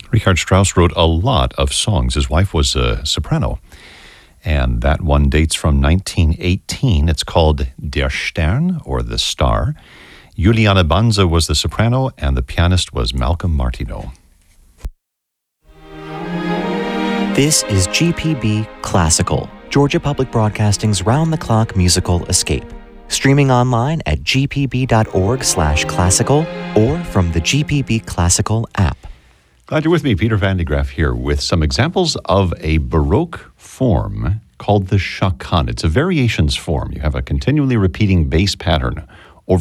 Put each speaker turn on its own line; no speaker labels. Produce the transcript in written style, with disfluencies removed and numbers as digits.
Richard Strauss wrote a lot of songs. His wife was a soprano, and that one dates from 1918. It's called Der Stern, or The Star. Juliana Banza was the soprano, and the pianist was Malcolm Martineau.
This is GPB Classical, Georgia Public Broadcasting's round-the-clock musical escape. Streaming online at gpb.org/classical or from the GPB Classical app.
Glad you're with me. Peter Van de Graaff here with some examples of a Baroque form called the chaconne. It's a variations form. You have a continually repeating bass pattern